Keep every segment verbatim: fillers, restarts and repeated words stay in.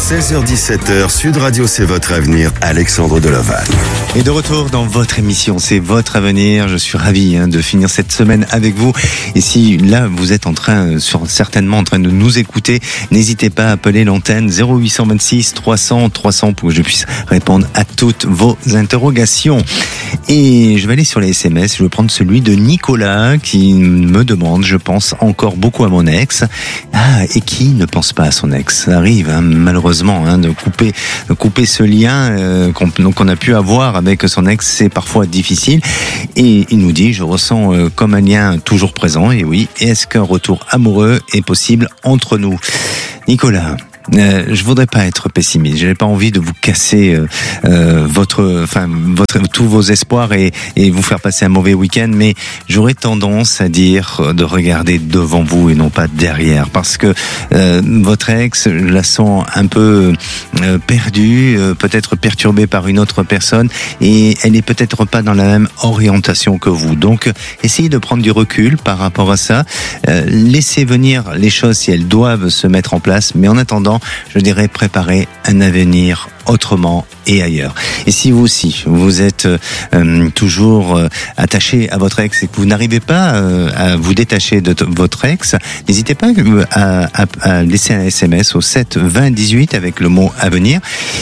seize heures dix-sept heures, Sud Radio, c'est votre avenir, Alexandre Deloval. Et de retour dans votre émission, c'est votre avenir. Je suis ravi hein, de finir cette semaine avec vous. Et si là, vous êtes en train, sur, certainement en train de nous écouter, n'hésitez pas à appeler l'antenne zéro huit cent vingt-six trois cents trois cents pour que je puisse répondre à toutes vos interrogations. Et je vais aller sur les S M S. Je vais prendre celui de Nicolas qui me demande, je pense encore beaucoup à mon ex. Ah, et qui ne pense pas à son ex? Ça arrive, hein, malheureusement, hein, de couper, de couper ce lien euh, qu'on, qu'on a pu avoir avec son ex, c'est parfois difficile. Et il nous dit, je ressens euh, comme un lien toujours présent. Et oui, est-ce qu'un retour amoureux est possible entre nous? Nicolas, Euh, je voudrais pas être pessimiste. J'avais pas envie de vous casser euh, euh, votre, enfin, votre, tous vos espoirs et, et vous faire passer un mauvais week-end. Mais j'aurais tendance à dire de regarder devant vous et non pas derrière, parce que euh, votre ex, je la sens un peu euh, perdue, euh, peut-être perturbée par une autre personne, et elle est peut-être pas dans la même orientation que vous. Donc, essayez de prendre du recul par rapport à ça. Euh, laissez venir les choses si elles doivent se mettre en place, mais en attendant, je dirais préparer un avenir autrement et ailleurs. Et si vous aussi, vous êtes euh, toujours euh, attaché à votre ex et que vous n'arrivez pas euh, à vous détacher de t- votre ex, n'hésitez pas à, à, à laisser un S M S au sept vingt dix-huit avec le mot avenir.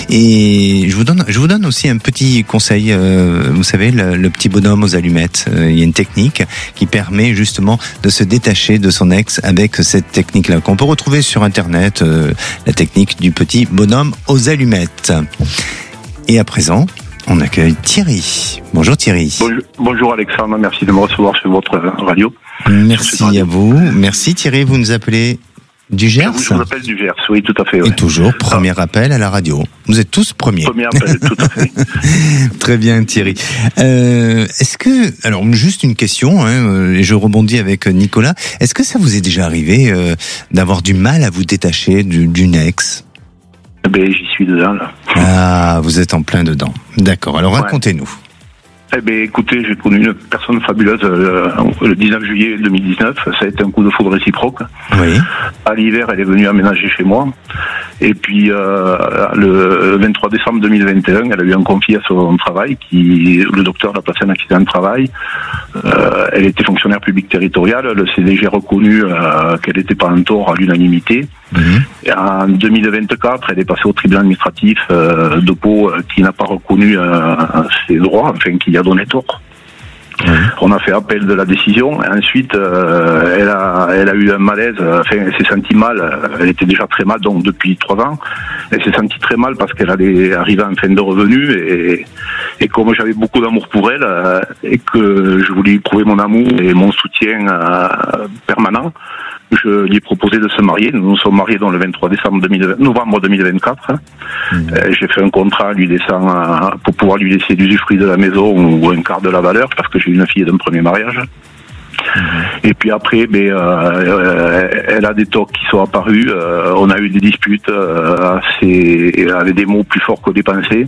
Et je vous donne, je vous donne aussi un petit conseil. Euh, vous savez, le, le petit bonhomme aux allumettes. Euh, il y a une technique qui permet justement de se détacher de son ex avec cette technique-là qu'on peut retrouver sur Internet. Euh, la technique du petit bonhomme aux allumettes. Et à présent, on accueille Thierry. Bonjour Thierry. Bonjour, bonjour Alexandre, merci de me recevoir sur votre radio. Merci radio. À vous. Merci Thierry, vous nous appelez du Gers? Je vous appelle du Gers, oui, tout à fait. Ouais. Et toujours, premier ah. appel à la radio. Vous êtes tous premiers. Premier appel, tout à fait. Très bien Thierry. Euh, est-ce que, alors juste une question, hein, et je rebondis avec Nicolas, est-ce que ça vous est déjà arrivé euh, d'avoir du mal à vous détacher du, d'une ex? Ben, j'y suis dedans, là. Ah, vous êtes en plein dedans. D'accord, alors ouais. Racontez-nous. Eh bien, écoutez, j'ai connu une personne fabuleuse euh, le dix-neuf juillet deux mille dix-neuf. Ça a été un coup de foudre réciproque. Oui. À l'hiver, elle est venue aménager chez moi. Et puis, euh, le vingt-trois décembre deux mille vingt et un, elle a eu un conflit à son travail. Qui, le docteur l'a placé en accident de travail. Euh, elle était fonctionnaire public territorial. Le C D G a reconnu euh, qu'elle n'était pas en tort à l'unanimité. Mmh. Et en deux mille vingt-quatre, elle est passée au tribunal administratif euh, de Pau euh, qui n'a pas reconnu euh, ses droits, enfin qui a donné tort. Mmh. On a fait appel de la décision. Et ensuite, euh, elle a, elle a eu un malaise. Enfin, elle s'est sentie mal. Elle était déjà très mal, donc depuis trois ans. Elle s'est sentie très mal parce qu'elle allait arriver en fin de revenus. Et, et comme j'avais beaucoup d'amour pour elle euh, et que je voulais lui prouver mon amour et mon soutien euh, permanent, je lui ai proposé de se marier. Nous nous sommes mariés dans le vingt-trois décembre deux mille vingt, novembre deux mille vingt-quatre. Mmh. Euh, j'ai fait un contrat lui laissant euh, pour pouvoir lui laisser l'usufruit de la maison ou un quart de la valeur parce que j'ai une fille d'un premier mariage. Mmh. Et puis après, ben, euh, elle a des tocs qui sont apparus. Euh, on a eu des disputes euh, assez, avec des mots plus forts que des pensées.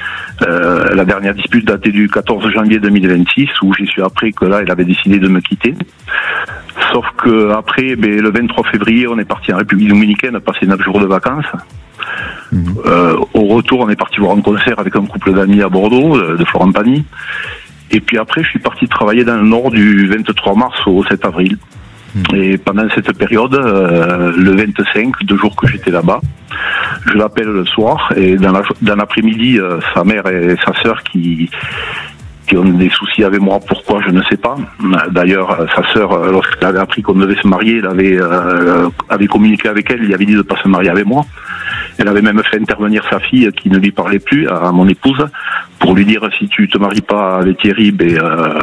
Euh, la dernière dispute datait du quatorze janvier deux mille vingt-six où j'ai su après que là elle avait décidé de me quitter. Sauf que après, ben, le vingt-trois février, on est parti en République Dominicaine passer neuf jours de vacances. Mmh. Euh, au retour, on est parti voir un concert avec un couple d'amis à Bordeaux, de Florent Pagny. Et puis après, je suis parti travailler dans le Nord du vingt-trois mars au sept avril. Mmh. Et pendant cette période, euh, le vingt-cinq, deux jours que j'étais là-bas, je l'appelle le soir et dans, la, dans l'après-midi, euh, sa mère et sa sœur qui, qui ont des soucis avec moi, pourquoi je ne sais pas. D'ailleurs, sa sœur, lorsqu'elle avait appris qu'on devait se marier, elle avait, euh, avait communiqué avec elle, il avait dit de ne pas se marier avec moi. Elle avait même fait intervenir sa fille qui ne lui parlait plus, à mon épouse, pour lui dire si tu te maries pas avec Thierry, ben, euh,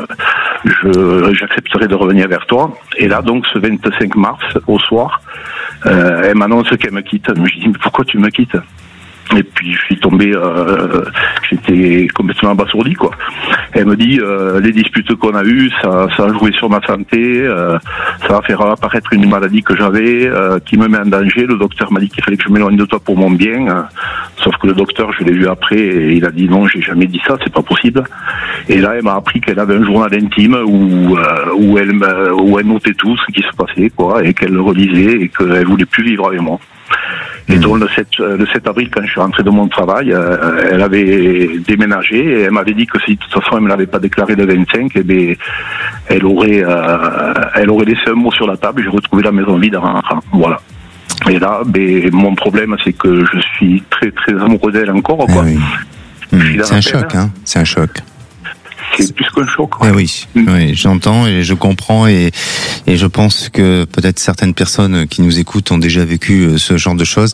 je, j'accepterai de revenir vers toi. Et là, donc, ce vingt-cinq mars, au soir, euh, elle m'annonce qu'elle me quitte. Je dis, mais pourquoi tu me quittes? Et puis je suis tombé, euh, j'étais complètement abasourdi, quoi. Elle me dit, euh, les disputes qu'on a eues, ça, ça a joué sur ma santé, euh, ça va faire apparaître une maladie que j'avais, euh, qui me met en danger. Le docteur m'a dit qu'il fallait que je m'éloigne de toi pour mon bien, euh, sauf que le docteur, je l'ai vu après, et il a dit non, j'ai jamais dit ça, c'est pas possible. Et là, elle m'a appris qu'elle avait un journal intime où, euh, où elle, où elle notait tout ce qui se passait, quoi, et qu'elle le relisait et qu'elle voulait plus vivre avec moi. Et donc le sept, le sept avril, quand je suis rentré de mon travail, euh, elle avait déménagé et elle m'avait dit que si de toute façon elle ne me l'avait pas déclaré le vingt-cinq, eh bien, elle aurait, euh, elle aurait laissé un mot sur la table et j'ai retrouvé la maison vide en rentrant. Voilà. Et là, ben, mon problème, c'est que je suis très très amoureux d'elle encore, quoi. Ah oui. Mmh, c'est un choc, hein. C'est un choc. C'est plus qu'un choc. Eh oui, mmh. oui, j'entends et je comprends et et je pense que peut-être certaines personnes qui nous écoutent ont déjà vécu ce genre de choses.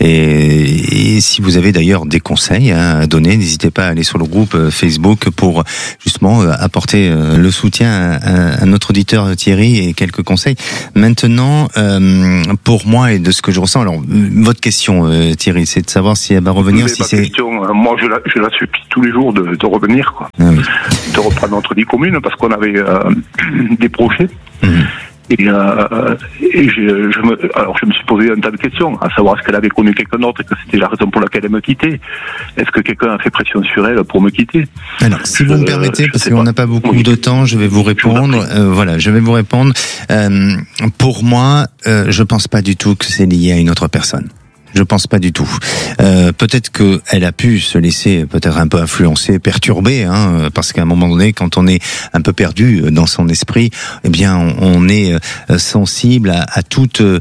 Et, et si vous avez d'ailleurs des conseils hein, à donner, n'hésitez pas à aller sur le groupe Facebook pour justement apporter le soutien à, à notre auditeur Thierry et quelques conseils. Maintenant, euh, pour moi et de ce que je ressens, alors votre question Thierry, c'est de savoir si elle va revenir. Si c'est question, moi je la, je la supplie tous les jours de, de revenir, quoi. Ah oui. De reprendre notre vie commune parce qu'on avait euh, des projets. Mmh. Et, euh, et je, je me, alors je me suis posé un tas de questions, à savoir est-ce qu'elle avait connu quelqu'un d'autre et que c'était la raison pour laquelle elle me quittait. Est-ce que quelqu'un a fait pression sur elle pour me quitter? Alors, si vous euh, me permettez, parce qu'on n'a pas beaucoup oui. de temps, je vais vous répondre. Euh, voilà, je vais vous répondre. Euh, pour moi, euh, je pense pas du tout que c'est lié à une autre personne. Je pense pas du tout. Euh, peut-être que elle a pu se laisser peut-être un peu influencer, perturber, hein, parce qu'à un moment donné, quand on est un peu perdu dans son esprit, eh bien, on, on est sensible à, à toute euh,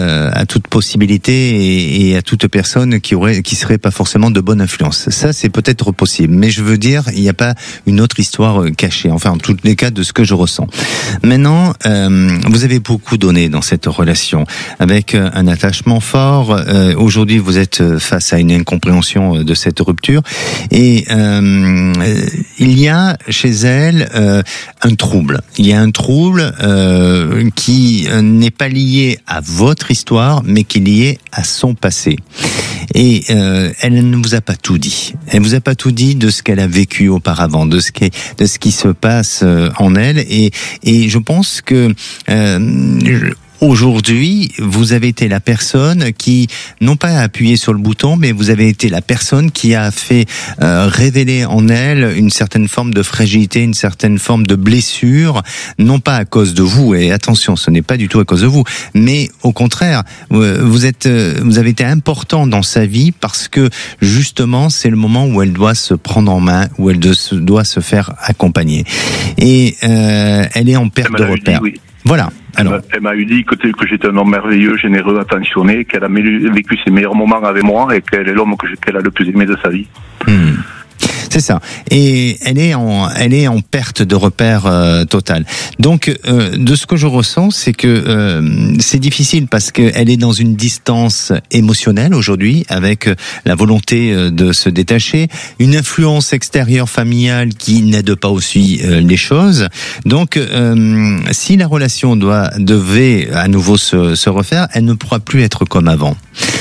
à toute possibilité et, et à toute personne qui aurait, qui serait pas forcément de bonne influence. Ça, c'est peut-être possible, mais je veux dire, il n'y a pas une autre histoire cachée. Enfin, en tous les cas, de ce que je ressens. Maintenant, euh, vous avez beaucoup donné dans cette relation, avec un attachement fort. Euh, Aujourd'hui, vous êtes face à une incompréhension de cette rupture et euh, il y a chez elle euh, un trouble. Il y a un trouble euh, qui n'est pas lié à votre histoire, mais qui est lié à son passé. Et euh, elle ne vous a pas tout dit. Elle vous a pas tout dit de ce qu'elle a vécu auparavant, de ce qui de ce qui se passe en elle. Et et je pense que euh, je, aujourd'hui, vous avez été la personne qui, non pas a appuyé sur le bouton, mais vous avez été la personne qui a fait euh, révéler en elle une certaine forme de fragilité, une certaine forme de blessure, non pas à cause de vous, et attention, ce n'est pas du tout à cause de vous, mais au contraire, vous êtes, vous avez été important dans sa vie parce que justement, c'est le moment où elle doit se prendre en main, où elle doit se faire accompagner. Et euh, elle est en perte de repère. Dit, oui. Voilà. Alors. Elle m'a eu dit que, que j'étais un homme merveilleux, généreux, attentionné, qu'elle a vécu ses meilleurs moments avec moi et qu'elle est l'homme qu'elle a le plus aimé de sa vie. Hmm. C'est ça. Et elle est en, elle est en perte de repère euh, totale. Donc, euh, de ce que je ressens, c'est que euh, c'est difficile parce qu'elle est dans une distance émotionnelle aujourd'hui, avec la volonté de se détacher, une influence extérieure familiale qui n'aide pas aussi euh, les choses. Donc, euh, si la relation doit devait à nouveau se, se refaire, elle ne pourra plus être comme avant.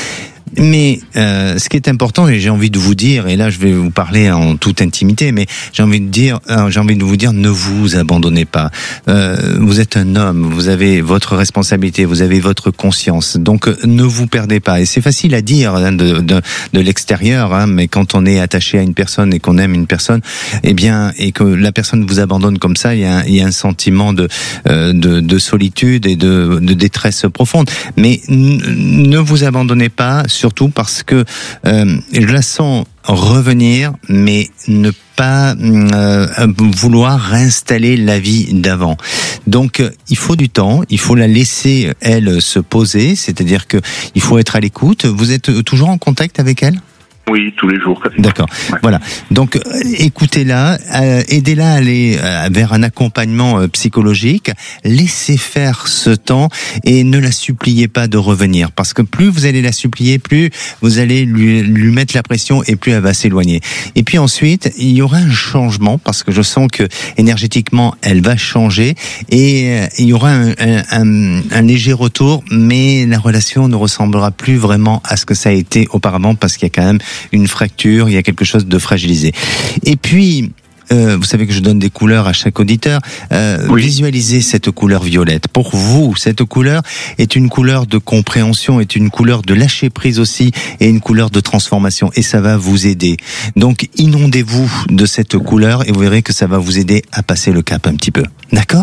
Mais euh, ce qui est important, et j'ai envie de vous dire, et là je vais vous parler en toute intimité, mais j'ai envie de dire, euh, j'ai envie de vous dire, ne vous abandonnez pas. Euh, vous êtes un homme, vous avez votre responsabilité, vous avez votre conscience, donc euh, ne vous perdez pas. Et c'est facile à dire hein, de, de, de l'extérieur, hein, mais quand on est attaché à une personne et qu'on aime une personne, eh bien, et que la personne vous abandonne comme ça, il y a un, il y a un sentiment de, euh, de, de solitude et de, de détresse profonde. Mais n- ne vous abandonnez pas. Surtout parce que euh, je la sens revenir, mais ne pas euh, vouloir réinstaller la vie d'avant. Donc, euh, il faut du temps, il faut la laisser, elle, se poser, c'est-à-dire que il faut être à l'écoute. Vous êtes toujours en contact avec elle ? Oui, tous les jours. D'accord. Ouais. Voilà. Donc, écoutez-la, euh, aidez-la à aller euh, vers un accompagnement euh, psychologique. Laissez faire ce temps et ne la suppliez pas de revenir, parce que plus vous allez la supplier, plus vous allez lui, lui mettre la pression et plus elle va s'éloigner. Et puis ensuite, il y aura un changement, parce que je sens que énergétiquement, elle va changer et euh, il y aura un, un, un, un léger retour, mais la relation ne ressemblera plus vraiment à ce que ça a été auparavant, parce qu'il y a quand même une fracture, il y a quelque chose de fragilisé. Et puis, euh, vous savez que je donne des couleurs à chaque auditeur. Euh, oui. Visualisez cette couleur violette. Pour vous, cette couleur est une couleur de compréhension, est une couleur de lâcher prise aussi, et une couleur de transformation. Et ça va vous aider. Donc, inondez-vous de cette couleur et vous verrez que ça va vous aider à passer le cap un petit peu. D'accord ?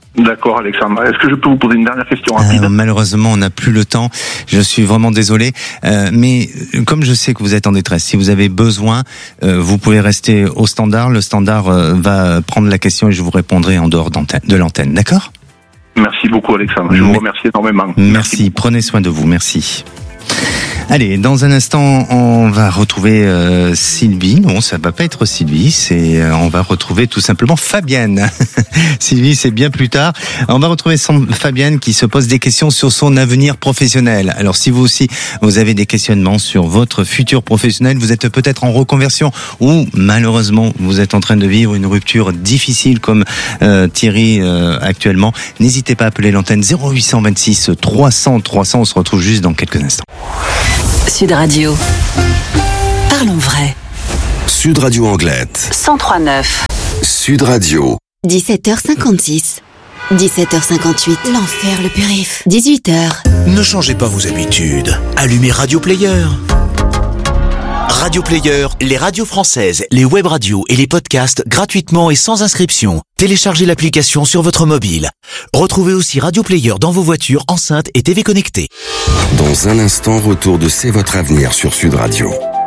D'accord, Alexandre. Est-ce que je peux vous poser une dernière question rapide ? Euh, malheureusement, on n'a plus le temps. Je suis vraiment désolé. Euh, mais comme je sais que vous êtes en détresse, si vous avez besoin, euh, vous pouvez rester au standard. Le standard euh, va prendre la question et je vous répondrai en dehors de l'antenne. D'accord ? Merci beaucoup, Alexandre. Je Mais... vous remercie énormément. Merci. Merci. Prenez soin de vous. Merci. Allez, dans un instant, on va retrouver euh, Sylvie. Non, ça va pas être Sylvie, c'est euh, on va retrouver tout simplement Fabienne. Sylvie, c'est bien plus tard. On va retrouver son, Fabienne qui se pose des questions sur son avenir professionnel. Alors, si vous aussi, vous avez des questionnements sur votre futur professionnel, vous êtes peut-être en reconversion ou malheureusement, vous êtes en train de vivre une rupture difficile comme euh, Thierry euh, actuellement, n'hésitez pas à appeler l'antenne zéro huit cent vingt-six trois cents trois cents. On se retrouve juste dans quelques instants. Sud Radio. Parlons vrai. Sud Radio Anglette. cent trois neuf. Sud Radio. dix-sept heures cinquante-six. dix-sept heures cinquante-huit. L'enfer, le périph. dix-huit heures. Ne changez pas vos habitudes. Allumez Radio Player. Radio Player, les radios françaises, les web radios et les podcasts gratuitement et sans inscription. Téléchargez l'application sur votre mobile. Retrouvez aussi Radio Player dans vos voitures, enceintes et T V connectées. Dans un instant, retour de C'est votre avenir sur Sud Radio.